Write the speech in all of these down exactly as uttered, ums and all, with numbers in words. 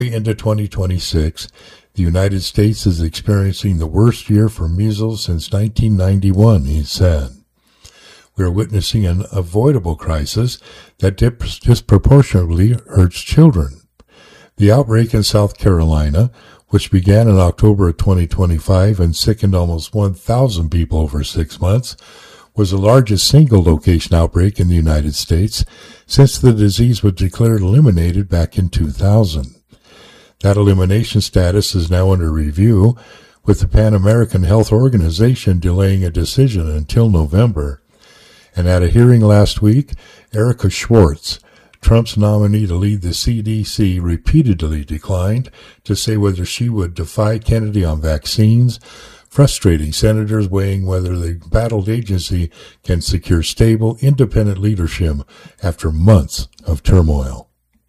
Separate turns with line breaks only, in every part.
Into twenty twenty-six, the United States is experiencing the worst year for measles since nineteen ninety-one, he said. We are witnessing an avoidable crisis that disproportionately hurts children. The outbreak in South Carolina, which began in October of twenty twenty-five and sickened almost one thousand people over six months, was the largest single location outbreak in the United States since the disease was declared eliminated back in two thousand. That elimination status is now under review, with the Pan American Health Organization delaying a decision until November. And at a hearing last week, Erica Schwartz, Trump's nominee to lead the C D C, repeatedly declined to say whether she would defy Kennedy on vaccines, frustrating senators weighing whether the embattled agency can secure stable, independent leadership after months of turmoil.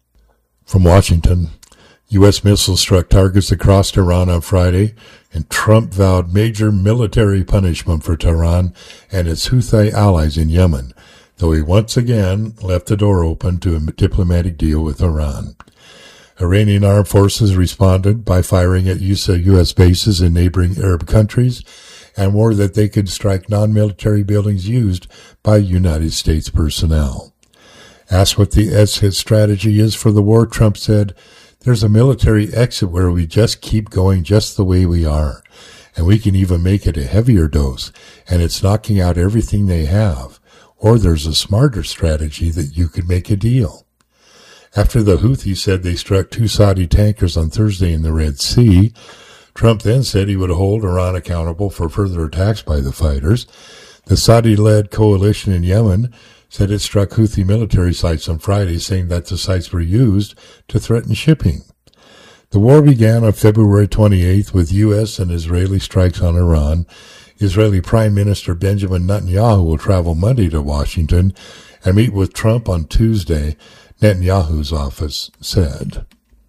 From Washington, U S missiles struck targets across Iran on Friday, and Trump vowed major military punishment for Tehran and its Houthi allies in Yemen, though he once again left the door open to a diplomatic deal with Iran. Iranian armed forces responded by firing at U S bases in neighboring Arab countries and warned that they could strike non-military buildings used by United States personnel. Asked what the exit strategy is for the war, Trump said, "There's a military exit where we just keep going just the way we are, and we can even make it a heavier dose, and it's knocking out everything they have. Or there's a smarter strategy that you could make a deal." After the Houthis said they struck two Saudi tankers on Thursday in the Red Sea, Trump then said he would hold Iran accountable for further attacks by the fighters. The Saudi-led coalition in Yemen said it struck Houthi military sites on Friday, saying that the sites were used to threaten shipping. The war began on February twenty-eighth with U S and Israeli strikes on Iran. Israeli Prime Minister Benjamin Netanyahu will travel Monday to Washington and meet with Trump on Tuesday, Netanyahu's office said.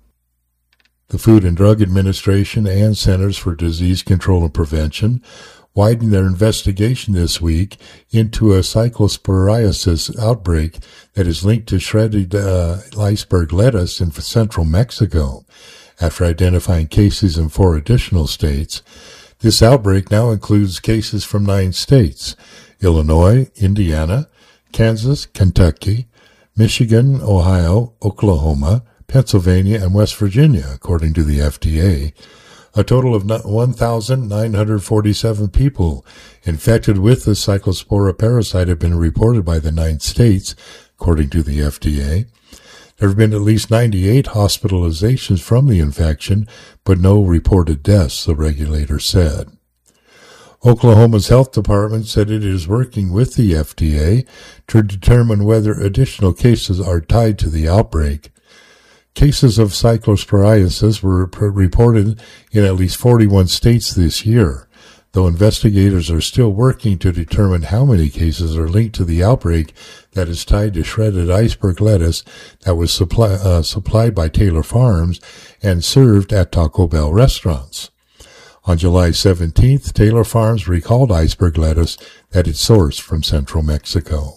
The Food and Drug Administration and Centers for Disease Control and Prevention widened their investigation this week into a cyclosporiasis outbreak that is linked to shredded uh, iceberg lettuce in central Mexico. After identifying cases in four additional states, this outbreak now includes cases from nine states: Illinois, Indiana, Kansas, Kentucky, Michigan, Ohio, Oklahoma, Pennsylvania, and West Virginia, according to the F D A. A total of one thousand nine hundred forty-seven people infected with the cyclospora parasite have been reported by the nine states, according to the F D A. There have been at least ninety-eight hospitalizations from the infection, but no reported deaths, the regulator said. Oklahoma's health department said it is working with the F D A to determine whether additional cases are tied to the outbreak. Cases of cyclosporiasis were reported in at least forty-one states this year, though investigators are still working to determine how many cases are linked to the outbreak that is tied to shredded iceberg lettuce that was supply, uh, supplied by Taylor Farms and served at Taco Bell restaurants. On July seventeenth, Taylor Farms recalled iceberg lettuce that it sourced from central Mexico.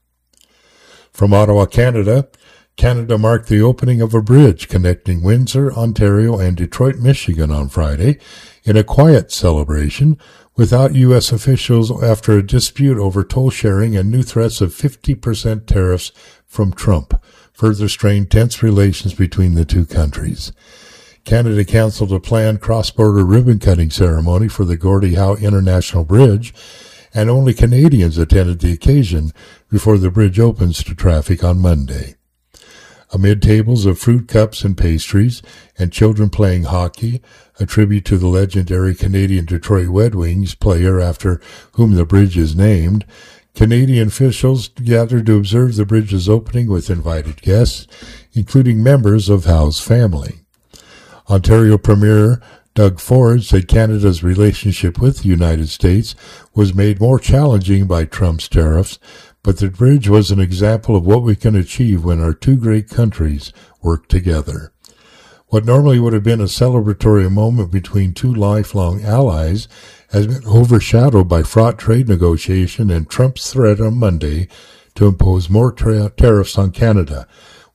From Ottawa, Canada, Canada marked the opening of a bridge connecting Windsor, Ontario, and Detroit, Michigan on Friday in a quiet celebration without U S officials after a dispute over toll sharing and new threats of fifty percent tariffs from Trump further strained tense relations between the two countries. Canada canceled a planned cross-border ribbon-cutting ceremony for the Gordie Howe International Bridge, and only Canadians attended the occasion before the bridge opens to traffic on Monday. Amid tables of fruit cups and pastries and children playing hockey, a tribute to the legendary Canadian Detroit Red Wings player after whom the bridge is named, Canadian officials gathered to observe the bridge's opening with invited guests, including members of Howe's family. Ontario Premier Doug Ford said Canada's relationship with the United States was made more challenging by Trump's tariffs, but the bridge was an example of what we can achieve when our two great countries work together. What normally would have been a celebratory moment between two lifelong allies has been overshadowed by fraught trade negotiation and Trump's threat on Monday to impose more tra- tariffs on Canada,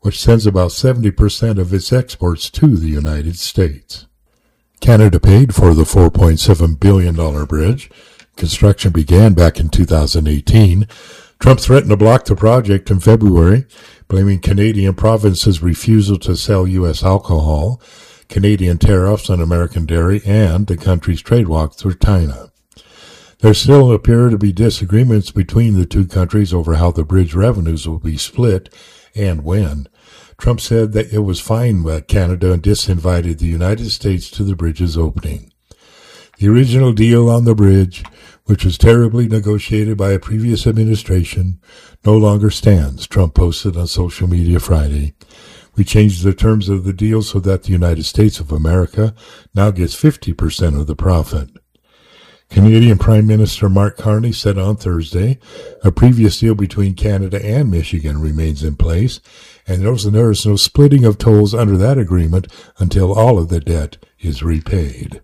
which sends about seventy percent of its exports to the United States. Canada paid for the four point seven billion dollars bridge. Construction began back in two thousand eighteen. Trump threatened to block the project in February, blaming Canadian provinces' refusal to sell U S alcohol, Canadian tariffs on American dairy, and the country's trade walks with China. There still appear to be disagreements between the two countries over how the bridge revenues will be split and when. Trump said that it was fine with Canada and disinvited the United States to the bridge's opening. The original deal on the bridge, which was terribly negotiated by a previous administration, no longer stands, Trump posted on social media Friday. We changed the terms of the deal so that the United States of America now gets fifty percent of the profit. Canadian Prime Minister Mark Carney said on Thursday a previous deal between Canada and Michigan remains in place, and there is no splitting of tolls under that agreement until all of the debt is repaid.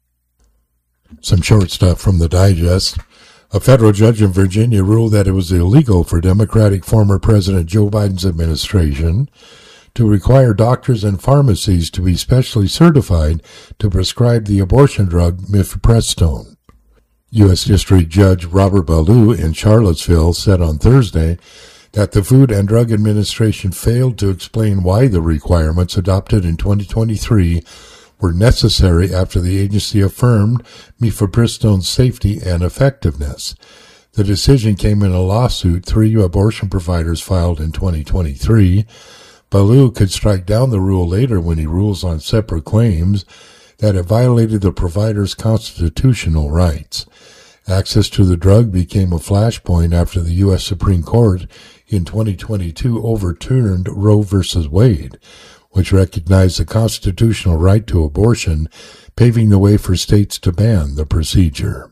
Some short stuff from the Digest. A federal judge in Virginia ruled that it was illegal for Democratic former President Joe Biden's administration to require doctors and pharmacies to be specially certified to prescribe the abortion drug mifepristone. U S District Judge Robert Ballou in Charlottesville said on Thursday that the Food and Drug Administration failed to explain why the requirements adopted in twenty twenty-three were necessary after the agency affirmed mifepristone's safety and effectiveness. The decision came in a lawsuit three abortion providers filed in twenty twenty-three. Ballou could strike down the rule later when he rules on separate claims that it violated the provider's constitutional rights. Access to the drug became a flashpoint after the U S Supreme Court in twenty twenty-two overturned Roe v. Wade, which recognized the constitutional right to abortion, paving the way for states to ban the procedure.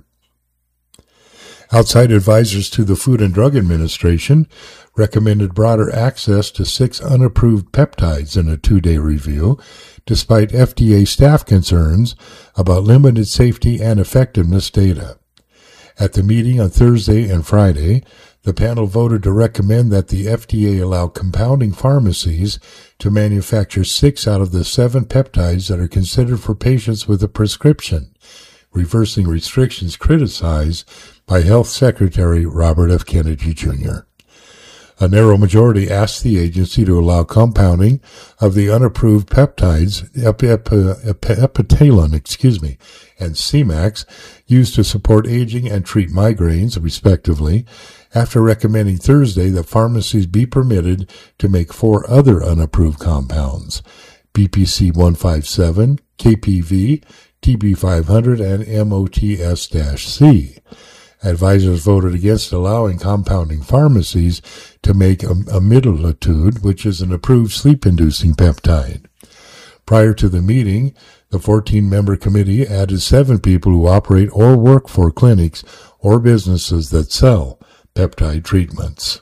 Outside advisors to the Food and Drug Administration recommended broader access to six unapproved peptides in a two-day review, despite F D A staff concerns about limited safety and effectiveness data. At the meeting on Thursday and Friday, the panel voted to recommend that the F D A allow compounding pharmacies to manufacture six out of the seven peptides that are considered for patients with a prescription, reversing restrictions criticized by Health Secretary Robert F. Kennedy Junior A narrow majority asked the agency to allow compounding of the unapproved peptides, ep- ep- ep- epitalon, excuse me, and C-Max, used to support aging and treat migraines, respectively, after recommending Thursday that pharmacies be permitted to make four other unapproved compounds, B P C one fifty-seven, K P V, T B five hundred, and M O T S C. Advisors voted against allowing compounding pharmacies to make amylotude, which is an approved sleep-inducing peptide. Prior to the meeting, the fourteen-member committee added seven people who operate or work for clinics or businesses that sell peptide treatments.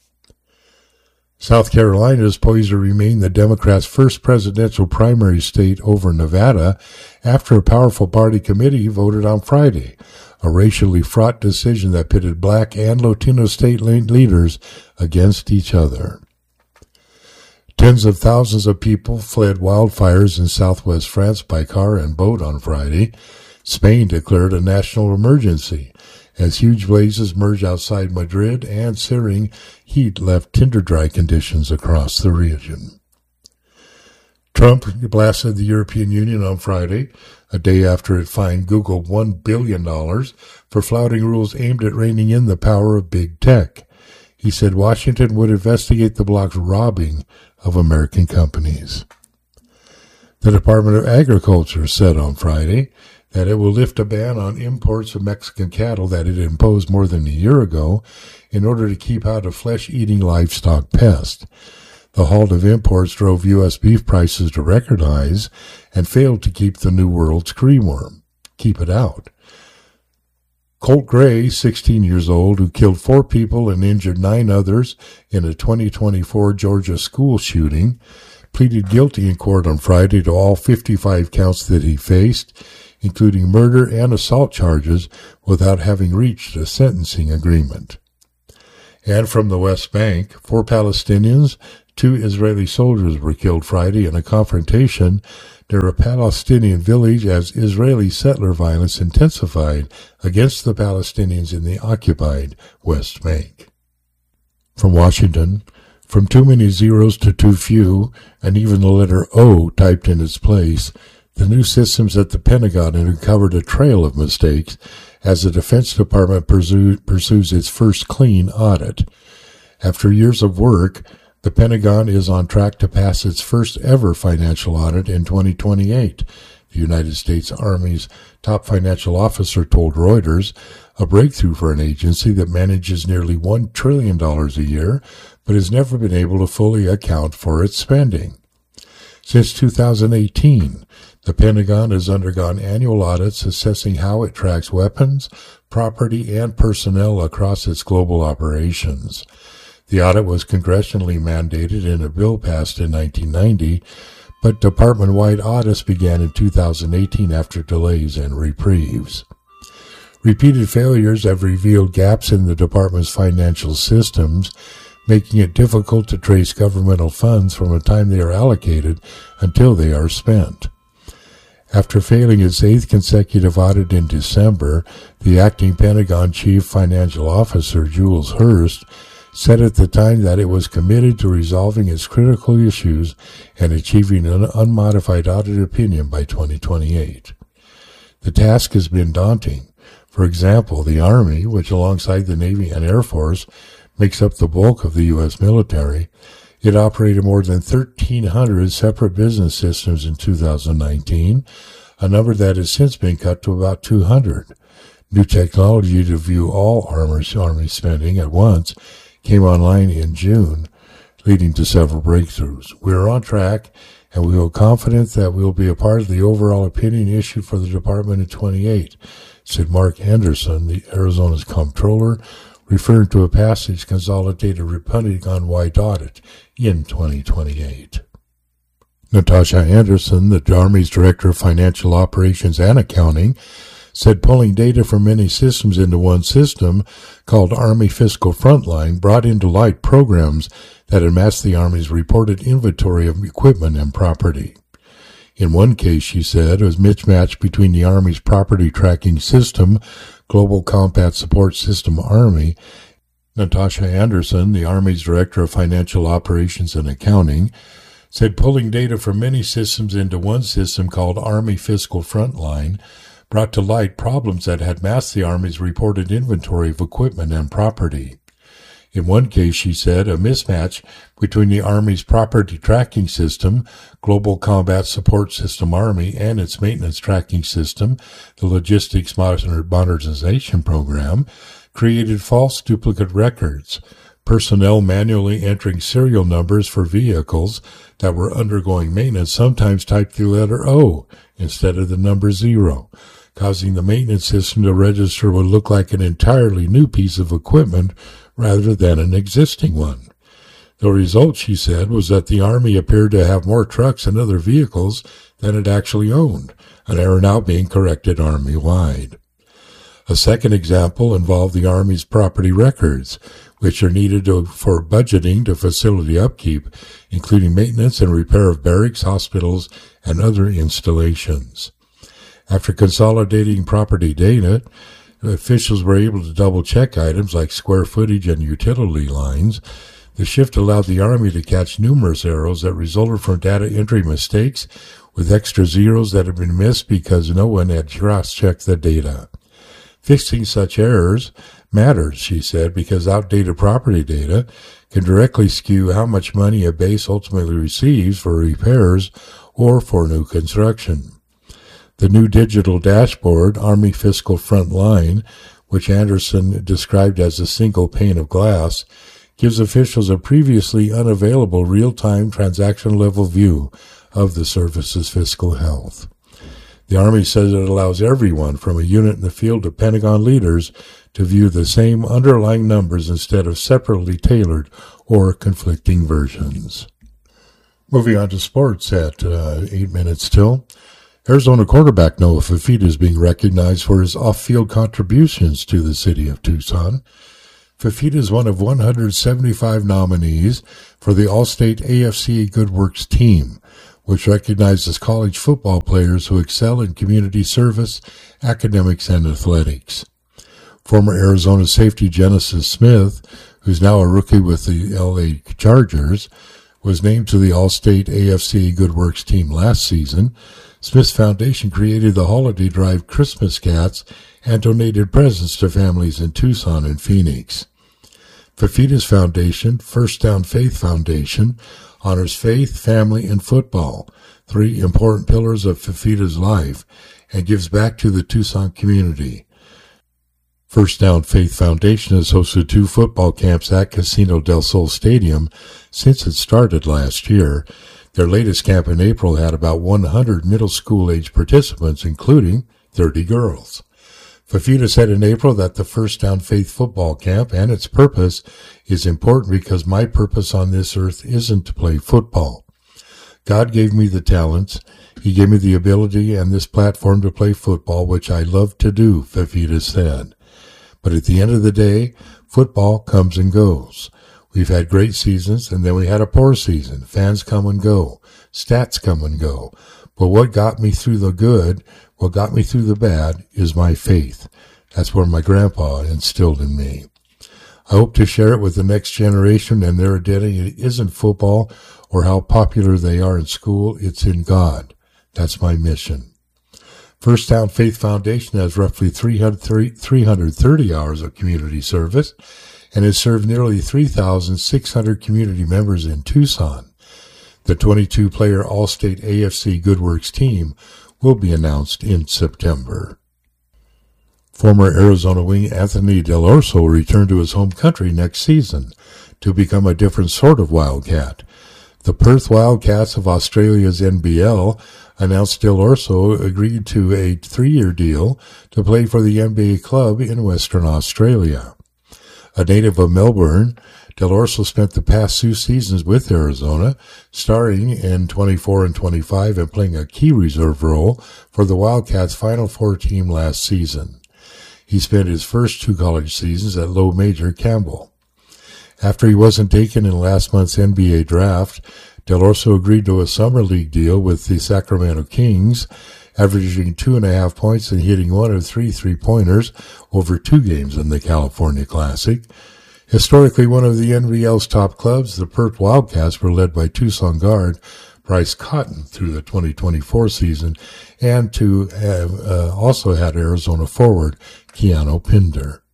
South Carolina is poised to remain the Democrats' first presidential primary state over Nevada after a powerful party committee voted on Friday, a racially fraught decision that pitted black and Latino state leaders against each other. Tens of thousands of people fled wildfires in southwest France by car and boat on Friday. Spain declared a national emergency as huge blazes merged outside Madrid and searing heat left tinder-dry conditions across the region. Trump blasted the European Union on Friday, a day after it fined Google one billion dollars for flouting rules aimed at reining in the power of big tech. He said Washington would investigate the bloc's robbing of American companies. The Department of Agriculture said on Friday that it will lift a ban on imports of Mexican cattle that it imposed more than a year ago in order to keep out a flesh-eating livestock pest. The halt of imports drove U S beef prices to record highs and failed to keep the New World screeworm. Keep it out. Colt Gray, sixteen years old, who killed four people and injured nine others in a twenty twenty-four Georgia school shooting, pleaded guilty in court on Friday to all fifty-five counts that he faced, including murder and assault charges, without having reached a sentencing agreement. And from the West Bank, four Palestinians Two Israeli soldiers were killed Friday in a confrontation near a Palestinian village as Israeli settler violence intensified against the Palestinians in the occupied West Bank. From Washington, from too many zeros to too few, and even the letter O typed in its place, the new systems at the Pentagon have uncovered a trail of mistakes as the Defense Department pursues, pursues its first clean audit. After years of work, the Pentagon is on track to pass its first ever financial audit in twenty twenty-eight. The United States Army's top financial officer told Reuters, a breakthrough for an agency that manages nearly one trillion dollars a year, but has never been able to fully account for its spending. Since two thousand eighteen, the Pentagon has undergone annual audits assessing how it tracks weapons, property, and personnel across its global operations. The audit was congressionally mandated in a bill passed in nineteen ninety, but department-wide audits began in two thousand eighteen after delays and reprieves. Repeated failures have revealed gaps in the department's financial systems, making it difficult to trace governmental funds from the time they are allocated until they are spent. After failing its eighth consecutive audit in December, the acting Pentagon Chief Financial Officer, Jules Hurst, said at the time that it was committed to resolving its critical issues and achieving an unmodified audit opinion by twenty twenty-eight. The task has been daunting. For example, the Army, which alongside the Navy and Air Force makes up the bulk of the U S military, it operated more than thirteen hundred separate business systems in two thousand nineteen, a number that has since been cut to about two hundred. New technology to view all Army spending at once came online in June, leading to several breakthroughs. We are on track, and we are confident that we will be a part of the overall opinion issued for the department in twenty-eight, said Mark Anderson, the Arizona's comptroller, referring to a passage consolidated Pentagon-wide audit in twenty twenty-eight. Natasha Anderson, the Army's Director of Financial Operations and Accounting, said pulling data from many systems into one system, called Army Fiscal Frontline, brought into light programs that amassed the Army's reported inventory of equipment and property. In one case, she said, it was mismatched between the Army's property tracking system, Global Combat Support System Army. Natasha Anderson, the Army's Director of Financial Operations and Accounting, said pulling data from many systems into one system called Army Fiscal Frontline brought to light problems that had masked the Army's reported inventory of equipment and property. In one case, she said, a mismatch between the Army's property tracking system, Global Combat Support System Army, and its maintenance tracking system, the Logistics Modernization Program, created false duplicate records, personnel manually entering serial numbers for vehicles that were undergoing maintenance sometimes typed the letter O instead of the number zero, causing the maintenance system to register what looked like an entirely new piece of equipment rather than an existing one. The result, she said, was that the Army appeared to have more trucks and other vehicles than it actually owned, an error now being corrected Army-wide. A second example involved the Army's property records, which are needed to, for budgeting to facility upkeep, including maintenance and repair of barracks, hospitals, and other installations. After consolidating property data, officials were able to double-check items like square footage and utility lines. The shift allowed the Army to catch numerous errors that resulted from data entry mistakes, with extra zeros that had been missed because no one had cross-checked the data. Fixing such errors matters, she said, because outdated property data can directly skew how much money a base ultimately receives for repairs or for new construction. The new digital dashboard, Army Fiscal Frontline, which Anderson described as a single pane of glass, gives officials a previously unavailable real-time transaction-level view of the service's fiscal health. The Army says it allows everyone from a unit in the field to Pentagon leaders to view the same underlying numbers instead of separately tailored or conflicting versions. Moving on to sports at uh, eight minutes till. Arizona quarterback Noah Fifita is being recognized for his off-field contributions to the city of Tucson. Fafita is one of one hundred seventy-five nominees for the All-State A F C Good Works team, which recognizes college football players who excel in community service, academics, and athletics. Former Arizona safety Genesis Smith, who's now a rookie with the L A Chargers, was named to the All-State A F C Good Works team last season. Smith's Foundation created the Holiday Drive Christmas Cats and donated presents to families in Tucson and Phoenix. Fafita's Foundation, First Down Faith Foundation, honors faith, family, and football, three important pillars of Fafita's life, and gives back to the Tucson community. First Down Faith Foundation has hosted two football camps at Casino del Sol Stadium since it started last year. Their latest camp in April had about one hundred middle school-age participants, including thirty girls. Fafita said in April that the First Down Faith football camp and its purpose is important because my purpose on this earth isn't to play football. God gave me the talents. He gave me the ability and this platform to play football, which I love to do, Fafita said. But at the end of the day, football comes and goes. We've had great seasons, and then we had a poor season. Fans come and go. Stats come and go. But what got me through the good, what got me through the bad, is my faith. That's what my grandpa instilled in me. I hope to share it with the next generation, and their identity isn't football or how popular they are in school. It's in God. That's my mission. First Down Faith Foundation has roughly three hundred thirty hours of community service and has served nearly three thousand six hundred community members in Tucson. The twenty-two player All-State A F C Good Works team will be announced in September. Former Arizona wing Anthony Del Orso returned to his home country next season to become a different sort of Wildcat. The Perth Wildcats of Australia's N B L announced Del Orso agreed to a three-year deal to play for the N B A club in Western Australia. A native of Melbourne, Del Orso spent the past two seasons with Arizona, starring in twenty-four and twenty-five and playing a key reserve role for the Wildcats' Final Four team last season. He spent his first two college seasons at Low Major Campbell. After he wasn't taken in last month's N B A draft, Del Orso agreed to a summer league deal with the Sacramento Kings, averaging two and a half points and hitting one of three three-pointers over two games in the California Classic. Historically one of the N B L's top clubs, the Perth Wildcats were led by Tucson guard Bryce Cotton through the twenty twenty-four season, and to have uh, also had Arizona forward Keanu Pinder.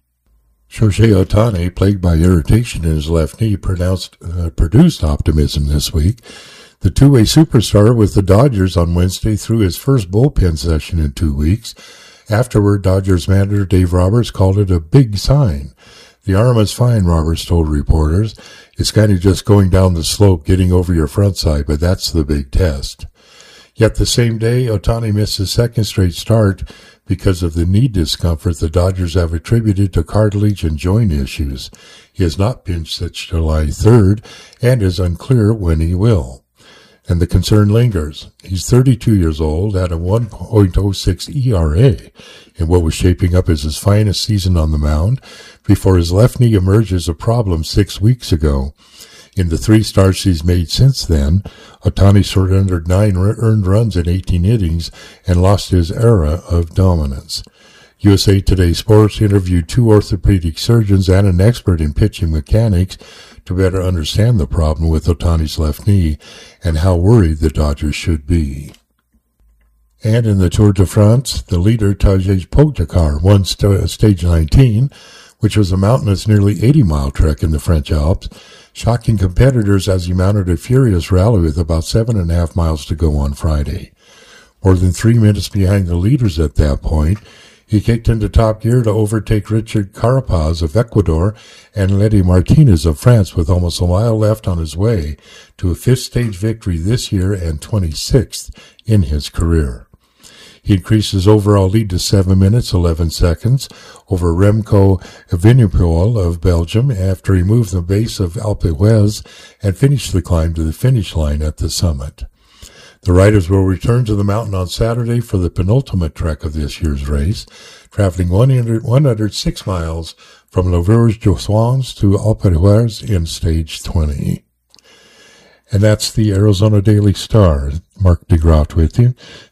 Shohei Ohtani, plagued by irritation in his left knee, pronounced, uh, produced optimism this week. The two-way superstar with the Dodgers on Wednesday threw his first bullpen session in two weeks. Afterward, Dodgers manager Dave Roberts called it a big sign. The arm is fine, Roberts told reporters. It's kind of just going down the slope, getting over your front side, but that's the big test. Yet the same day, Ohtani missed his second straight start because of the knee discomfort the Dodgers have attributed to cartilage and joint issues. He has not pitched since July third and is unclear when he will. And the concern lingers. He's thirty-two years old, at a one point oh six E R A in what was shaping up as his finest season on the mound before his left knee emerged as a problem six weeks ago. In the three starts he's made since then, Ohtani surrendered nine earned runs in eighteen innings and lost his era of dominance. U S A Today Sports interviewed two orthopedic surgeons and an expert in pitching mechanics to better understand the problem with Ohtani's left knee and how worried the Dodgers should be. And in the Tour de France, the leader Tadej Pogačar won st- stage nineteen, which was a mountainous nearly eighty-mile trek in the French Alps, shocking competitors as he mounted a furious rally with about seven and a half miles to go on Friday. More than three minutes behind the leaders at that point, he kicked into top gear to overtake Richard Carapaz of Ecuador and Ledy Martinez of France with almost a mile left on his way to a fifth stage victory this year and twenty-sixth in his career. He increased his overall lead to seven minutes, eleven seconds over Remco Evenepoel of Belgium after he moved the base of Alpe d'Huez and finished the climb to the finish line at the summit. The riders will return to the mountain on Saturday for the penultimate trek of this year's race, traveling one hundred six miles from Laveurs Jossons to Alperehuers in stage twenty. And that's the Arizona Daily Star. Mark DeGraat with you.